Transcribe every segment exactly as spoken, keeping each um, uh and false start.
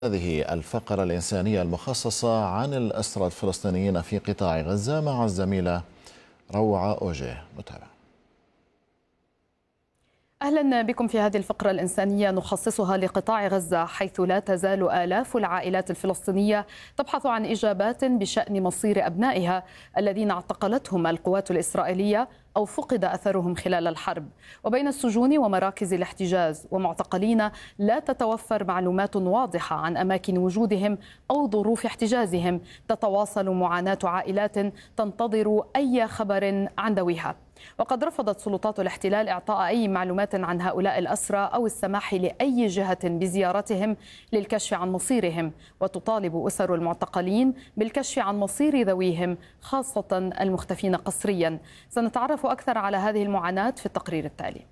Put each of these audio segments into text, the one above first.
هذه الفقرة الإنسانية المخصصة عن الأسرى الفلسطينيين في قطاع غزة مع الزميلة روعة أوجيه. نتابع. أهلا بكم في هذه الفقرة الإنسانية نخصصها لقطاع غزة، حيث لا تزال آلاف العائلات الفلسطينية تبحث عن إجابات بشأن مصير أبنائها الذين اعتقلتهم القوات الإسرائيلية أو فقد أثرهم خلال الحرب. وبين السجون ومراكز الاحتجاز ومعتقلين لا تتوفر معلومات واضحة عن أماكن وجودهم أو ظروف احتجازهم. تتواصل معاناة عائلات تنتظر أي خبر عن ذويها. وقد رفضت سلطات الاحتلال إعطاء أي معلومات عن هؤلاء الأسرى أو السماح لأي جهة بزيارتهم للكشف عن مصيرهم. وتطالب أسر المعتقلين بالكشف عن مصير ذويهم، خاصة المختفين قسريا. سنتعرف أكثر على هذه المعاناة في التقرير التالي.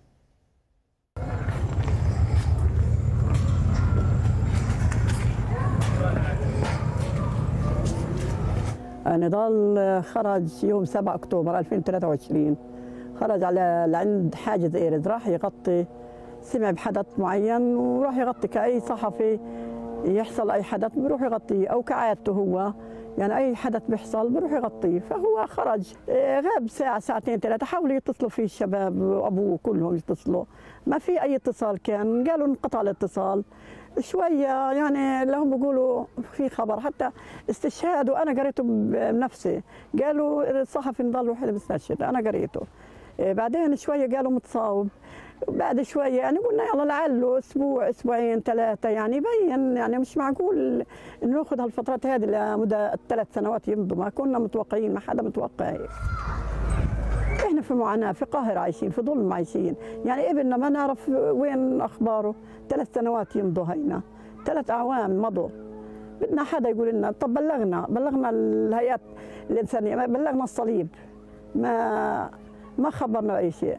نضال خرج يوم سبعة أكتوبر ألفين وثلاثة وعشرين، خرج على لعند حاجز إيرز، راح يغطي، سمع بحدث معين وراح يغطي كأي صحفي يحصل أي حدث بيروح يغطيه، أو كعادته هو يعني أي حدث بيحصل بيروح يغطيه. فهو خرج غاب ساعة ساعتين ثلاثة، حاولوا يتصلوا فيه الشباب وأبوه كلهم يتصلوا، ما في أي اتصال، كان قالوا انقطع الاتصال شوية، يعني لهم بيقولوا في خبر، حتى استشهاد وأنا قريته بنفسي، قالوا الصحفي نضل وحده مستشهد، أنا قريته. بعدين شوية قالوا متصاوب، بعد شوية يعني قلنا يلا لعله أسبوع أسبوعين ثلاثة، يعني يبين، يعني مش معقول إنه ناخذ هالفترات هذه لمدة ثلاث سنوات يمضوا، ما كنا متوقعين، ما حدا متوقع هيك. إحنا في معاناة، في قاهرة عايشين، في ظلم عايشين، يعني ابننا ما نعرف وين أخباره، ثلاث سنوات يمضوا هينا، ثلاث أعوام مضوا، بدنا حدا يقول لنا. طب بلغنا بلغنا الهيئات الإنسانية، ما بلغنا الصليب، ما ما خبرنا أي شيء.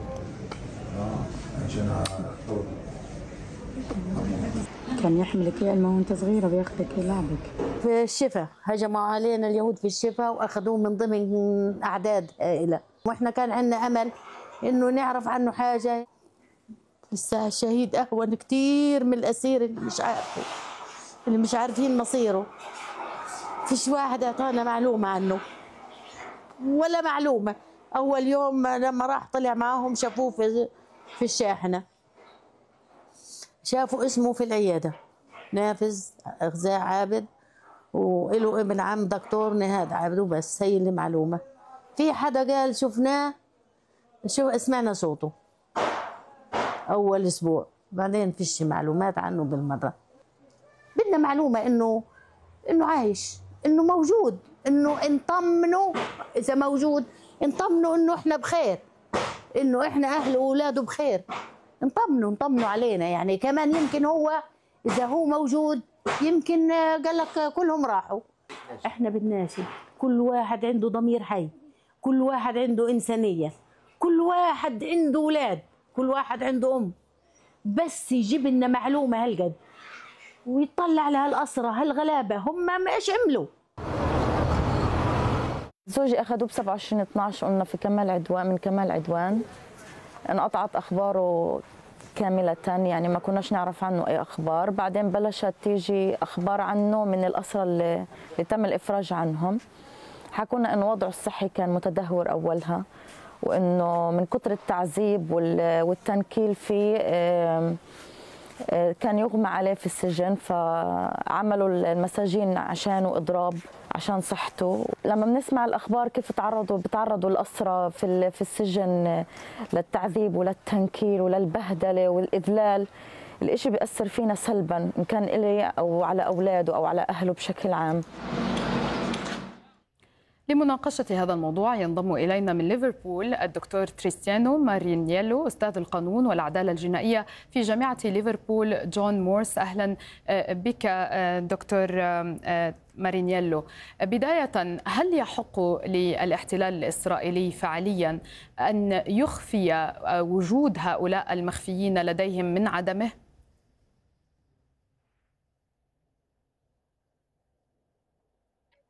كان يحملك يا إما وأنت صغيرة بياخذك يلعبك. في الشفا هجموا علينا اليهود في الشفا وأخذوه من ضمن أعداد هائلة، وإحنا كان عندنا أمل إنه نعرف عنه حاجة. لسه الشهيد أهون كتير من الأسير اللي مش عارفه، اللي مش عارفين مصيره. فيش واحد أعطانا معلومة عنه ولا معلومة. أول يوم لما راح طلع معاهم شافوه في في الشاحنة، شافوا اسمه في العيادة نافذ غزاء عابد، وله ابن عم دكتور نهاد عابد، وبس هي اللي معلومة. في حدا قال شفناه، شو سمعنا صوته أول أسبوع، بعدين فيش معلومات عنه بالمرة. بدنا معلومة إنه إنه عايش، إنه موجود، إنه نطمنه إذا موجود، نطمنه إنه إحنا بخير، إنه إحنا أهله وأولاده بخير، نطمنه نطمنه علينا. يعني كمان يمكن هو إذا هو موجود يمكن قال لك كلهم راحوا. إحنا بدناش، كل واحد عنده ضمير حي، كل واحد عنده إنسانية، كل واحد عنده أولاد، كل واحد عنده أم، بس يجيب لنا معلومة هالقد ويطلع على هالأسرة هالغلابة هم ما إيش عملوا. زوجي أخذوه ب سبعة وعشرين اثنعش، قلنا في كمال عدوان، من كمال عدوان انقطعت أخباره كاملة، يعني ما كناش نعرف عنه أي أخبار. بعدين بلشت تيجي أخبار عنه من الأسرى اللي, اللي تم الإفراج عنهم، حكونا إنه وضعه الصحي كان متدهور أولها، وإنه من كتر التعذيب والتنكيل فيه كان يغمى عليه في السجن، فعملوا المساجين عشانه إضراب عشان صحته. لما بنسمع الأخبار كيف تعرضوا بتعرضوا الأسرى في في السجن للتعذيب وللتنكيل وللبهدلة والإذلال، الإشي بيأثر فينا سلبا، إن كان إلي أو على أولاده أو على أهله بشكل عام. لمناقشة هذا الموضوع ينضم إلينا من ليفربول الدكتور تريستيانو مارينييلو، أستاذ القانون والعدالة الجنائية في جامعة ليفربول جون مورس. أهلا بك دكتور مارينييلو. بداية، هل يحق للاحتلال الإسرائيلي فعليا أن يخفي وجود هؤلاء المخفيين لديهم من عدمه؟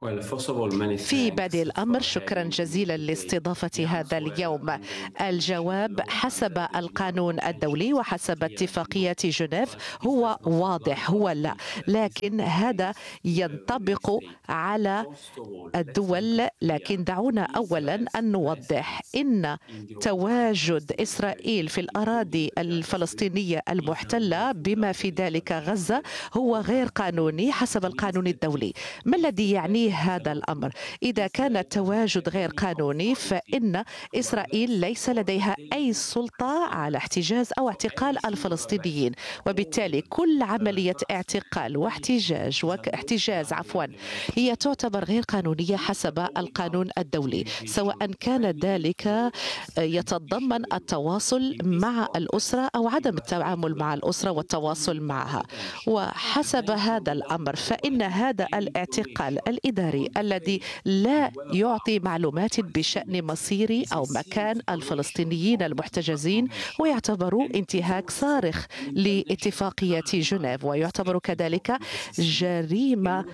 في بادئ الأمر شكرا جزيلا لاستضافة هذا اليوم. الجواب حسب القانون الدولي وحسب اتفاقية جنيف هو واضح، هو لا، لكن هذا ينطبق على الدول. لكن دعونا أولا أن نوضح إن تواجد إسرائيل في الأراضي الفلسطينية المحتلة بما في ذلك غزة هو غير قانوني حسب القانون الدولي. ما الذي يعنيه هذا الأمر؟ إذا كان التواجد غير قانوني فإن إسرائيل ليس لديها أي سلطة على احتجاز أو اعتقال الفلسطينيين، وبالتالي كل عملية اعتقال واحتجاج واحتجاز عفوا هي تعتبر غير قانونية حسب القانون الدولي، سواء كان ذلك يتضمن التواصل مع الأسرة أو عدم التعامل مع الأسرة والتواصل معها. وحسب هذا الأمر فإن هذا الاعتقال الإداري الذي لا يعطي معلومات بشأن مصير أو مكان الفلسطينيين المحتجزين ويعتبر انتهاك صارخ لاتفاقية جنيف، ويعتبر كذلك جريمة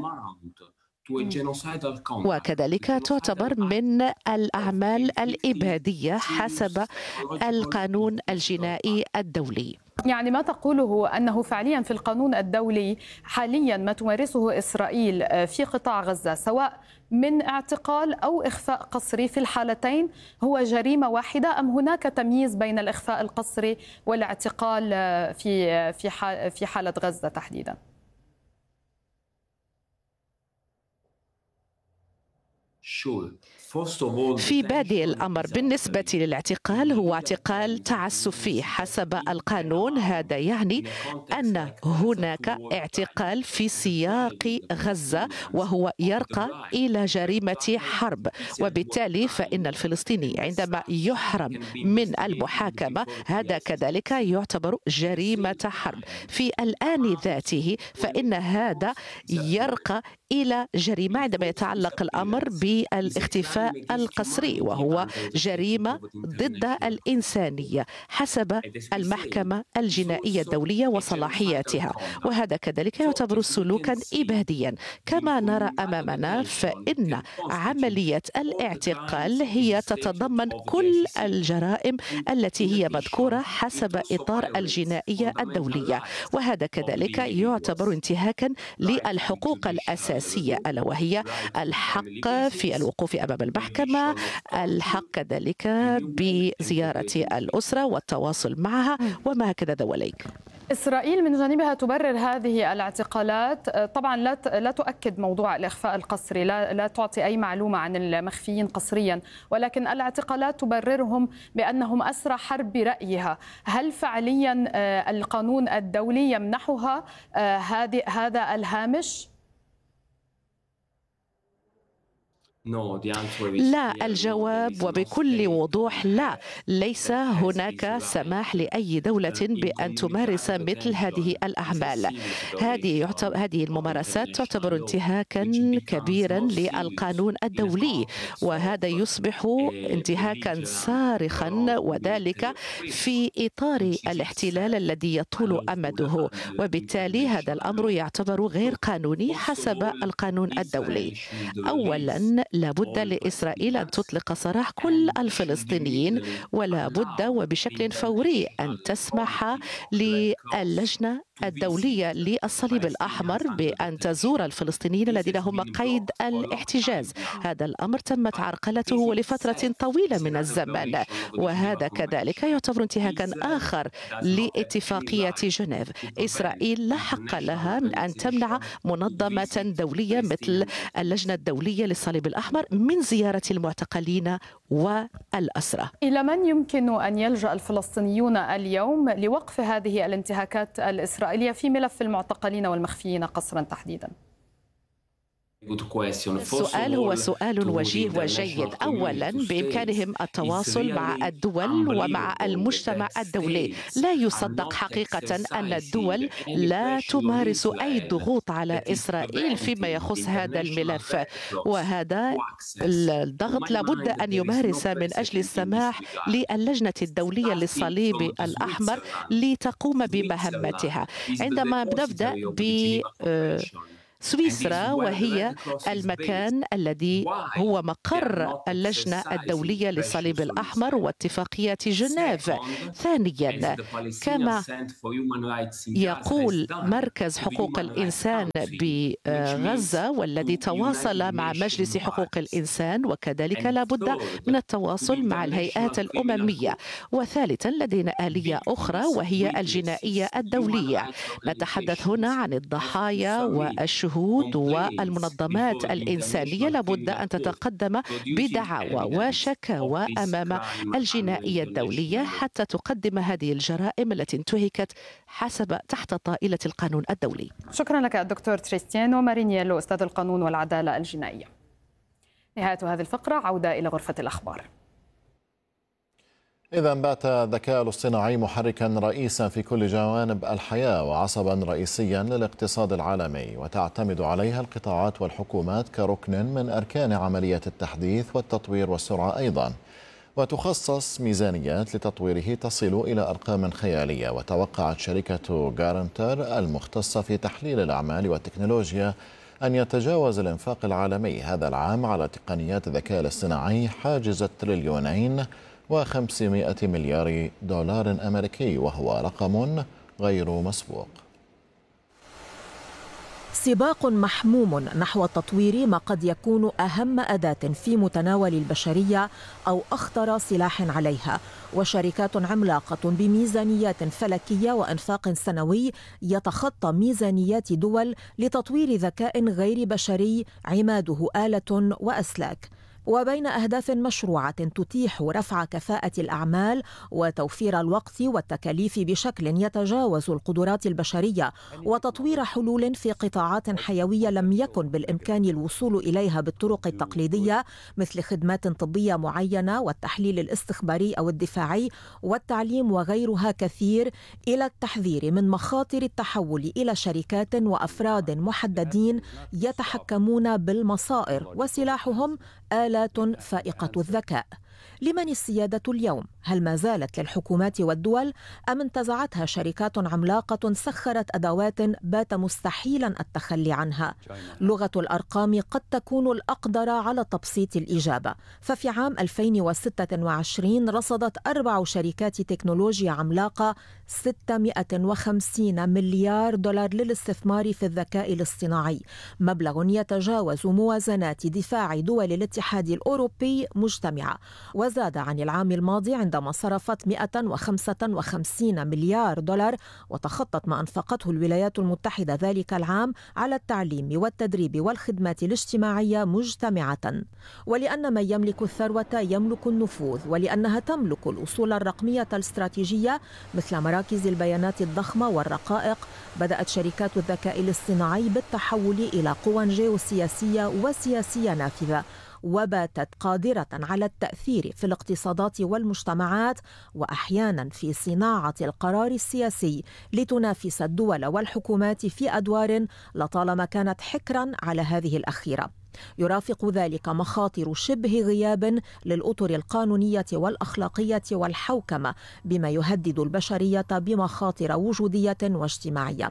وكذلك تعتبر من الأعمال الإبادية حسب القانون الجنائي الدولي. يعني ما تقوله أنه فعليا في القانون الدولي حاليا ما تمارسه إسرائيل في قطاع غزة سواء من اعتقال أو إخفاء قسري في الحالتين هو جريمة واحدة، أم هناك تمييز بين الإخفاء القسري والاعتقال في في في حالة غزة تحديدا؟ في بادئ الأمر بالنسبة للاعتقال هو اعتقال تعسفي حسب القانون. هذا يعني أن هناك اعتقال في سياق غزة وهو يرقى إلى جريمة حرب، وبالتالي فإن الفلسطيني عندما يحرم من المحاكمة هذا كذلك يعتبر جريمة حرب. في الآن ذاته فإن هذا يرقى إلى جريمة عندما يتعلق الأمر بالاختفاء القسري، وهو جريمة ضد الإنسانية حسب المحكمة الجنائية الدولية وصلاحياتها، وهذا كذلك يعتبر سلوكا إباديا. كما نرى أمامنا فإن عملية الاعتقال هي تتضمن كل الجرائم التي هي مذكورة حسب إطار الجنائية الدولية، وهذا كذلك يعتبر انتهاكا للحقوق الأساسية ألا وهي الحق في الوقوف أمام المحكمة، الحق كذلك بزيارة الأسرة والتواصل معها وما هكذا ذوليك. إسرائيل من جانبها تبرر هذه الاعتقالات، طبعا لا لا تؤكد موضوع الإخفاء القسري، لا لا تعطي أي معلومة عن المخفيين قسريا، ولكن الاعتقالات تبررهم بأنهم أسرى حرب برأيها. هل فعليا القانون الدولي يمنحها هذه هذا الهامش؟ لا، الجواب وبكل وضوح لا. ليس هناك سماح لأي دولة بأن تمارس مثل هذه الأعمال. هذه هذه الممارسات تعتبر انتهاكا كبيرا للقانون الدولي، وهذا يصبح انتهاكا صارخا، وذلك في إطار الاحتلال الذي يطول أمده، وبالتالي هذا الأمر يعتبر غير قانوني حسب القانون الدولي. أولا لا بد لإسرائيل أن تطلق سراح كل الفلسطينيين، ولا بد وبشكل فوري أن تسمح للجنة الدولية للصليب الأحمر بأن تزور الفلسطينيين الذين هم قيد الاحتجاز. هذا الأمر تمت عرقلته لفترة طويلة من الزمن، وهذا كذلك يعتبر انتهاكا آخر لاتفاقية جنيف. إسرائيل لا حق لها من أن تمنع منظمة دولية مثل اللجنة الدولية للصليب الأحمر من زيارة المعتقلين والأسرى. إلى من يمكن أن يلجأ الفلسطينيون اليوم لوقف هذه الانتهاكات الإسرائيلية في ملف المعتقلين والمخفيين قسرا تحديدا؟ السؤال هو سؤال وجيه وجيد. أولا بإمكانهم التواصل مع الدول ومع المجتمع الدولي. لا يصدق حقيقة أن الدول لا تمارس أي ضغوط على إسرائيل فيما يخص هذا الملف، وهذا الضغط لابد أن يمارس من أجل السماح للجنة الدولية للصليب الأحمر لتقوم بمهمتها. عندما نبدأ ب سويسرا، وهي المكان الذي هو مقر اللجنة الدولية للصليب الأحمر واتفاقية جنيف. ثانيا، كما يقول مركز حقوق الإنسان بغزة والذي تواصل مع مجلس حقوق الإنسان، وكذلك لابد من التواصل مع الهيئات الأممية. وثالثا، لدينا آلية أخرى وهي الجنائية الدولية. نتحدث هنا عن الضحايا والشهود والمنظمات الإنسانية، لابد أن تتقدم بدعاوى وشكاوى أمام الجنائية الدولية حتى تقدم هذه الجرائم التي انتهكت حسب تحت طائلة القانون الدولي. شكرا لك الدكتور تريستيانو مارينييلو، أستاذ القانون والعدالة الجنائية. نهاية هذه الفقرة، عودة إلى غرفة الأخبار. إذا بات الذكاء الاصطناعي محركا رئيسا في كل جوانب الحياة وعصبا رئيسيا للاقتصاد العالمي، وتعتمد عليها القطاعات والحكومات كركن من أركان عملية التحديث والتطوير والسرعة أيضا، وتخصص ميزانيات لتطويره تصل إلى أرقام خيالية. وتوقعت شركة جارنتر المختصة في تحليل الأعمال والتكنولوجيا أن يتجاوز الإنفاق العالمي هذا العام على تقنيات الذكاء الاصطناعي حاجز التريليونين وخمسمائة مليار دولار أمريكي، وهو رقم غير مسبوق. سباق محموم نحو تطوير ما قد يكون أهم أداة في متناول البشرية أو أخطر سلاح عليها، وشركات عملاقة بميزانيات فلكية وإنفاق سنوي يتخطى ميزانيات دول لتطوير ذكاء غير بشري عماده آلة وأسلاك. وبين أهداف مشروعة تتيح رفع كفاءة الأعمال وتوفير الوقت والتكاليف بشكل يتجاوز القدرات البشرية، وتطوير حلول في قطاعات حيوية لم يكن بالإمكان الوصول إليها بالطرق التقليدية مثل خدمات طبية معينة والتحليل الاستخباري أو الدفاعي والتعليم وغيرها كثير، إلى التحذير من مخاطر التحول إلى شركات وأفراد محددين يتحكمون بالمصائر وسلاحهم آلات فائقة الذكاء. لمن السيادة اليوم؟ هل ما زالت للحكومات والدول أم انتزعتها شركات عملاقة سخرت أدوات بات مستحيلا التخلي عنها؟ لغة الأرقام قد تكون الأقدر على تبسيط الإجابة. ففي عام ألفين وستة وعشرين رصدت أربع شركات تكنولوجيا عملاقة ستمائة وخمسين مليار دولار للاستثمار في الذكاء الاصطناعي، مبلغ يتجاوز موازنات دفاع دول الاتحاد الأوروبي مجتمعة، وزاد عن العام الماضي عندما صرفت مائة وخمسة وخمسين مليار دولار، وتخطت ما أنفقته الولايات المتحدة ذلك العام على التعليم والتدريب والخدمات الاجتماعية مجتمعة. ولأن من يملك الثروة يملك النفوذ، ولأنها تملك الأصول الرقمية الاستراتيجية مثل مراكز البيانات الضخمة والرقائق، بدأت شركات الذكاء الاصطناعي بالتحول إلى قوى جيوسياسية وسياسية نافذة، وباتت قادرة على التأثير في الاقتصادات والمجتمعات وأحيانا في صناعة القرار السياسي لتنافس الدول والحكومات في أدوار لطالما كانت حكرا على هذه الأخيرة. يرافق ذلك مخاطر شبه غياب للأطر القانونية والأخلاقية والحوكمة، بما يهدد البشرية بمخاطر وجودية واجتماعية.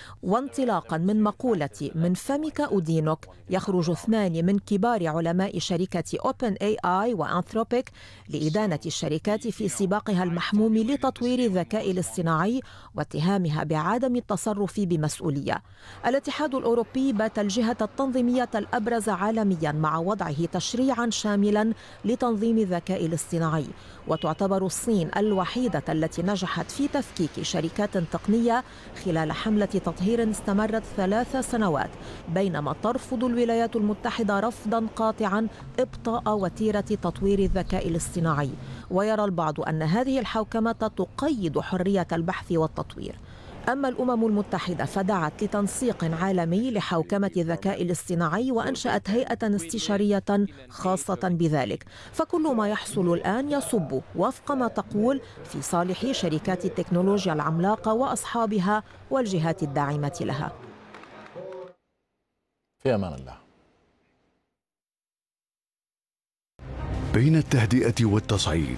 وانطلاقا من مقولة من فمك أدينك، يخرج اثنان من كبار علماء شركة أوبن إيه آي وأنثروبيك لإدانة الشركات في سباقها المحموم لتطوير الذكاء الاصطناعي واتهامها بعدم التصرف بمسؤولية. الاتحاد الأوروبي بات الجهة التنظيمية الأبرز عالميا مع وضعه تشريعا شاملا لتنظيم الذكاء الاصطناعي، وتعتبر الصين الوحيدة التي نجحت في تفكيك شركات تقنية خلال حملة تطهير استمرت ثلاث سنوات، بينما ترفض الولايات المتحدة رفضا قاطعا إبطاء وتيرة تطوير الذكاء الاصطناعي. ويرى البعض أن هذه الحوكمة تقيد حرية البحث والتطوير. أما الأمم المتحدة فدعت لتنسيق عالمي لحوكمة الذكاء الاصطناعي وأنشأت هيئة استشارية خاصة بذلك. فكل ما يحصل الآن يصب وفق ما تقول في صالح شركات التكنولوجيا العملاقة وأصحابها والجهات الداعمة لها. في أمان الله. بين التهدئة والتصعيد،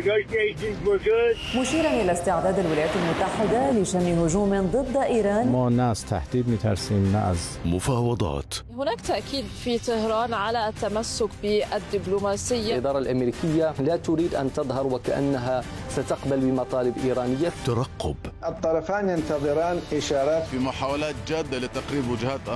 مشيرا إلى استعداد الولايات المتحدة لشن هجوم ضد إيران. ما الناس تهديد مترسين ناس. مفاوضات. هناك تأكيد في طهران على التمسك بالدبلوماسية. الإدارة الأمريكية لا تريد أن تظهر وكأنها ستقبل بمطالب إيرانية. ترقب. الطرفان ينتظران إشارات في محاولات جادة لتقريب وجهات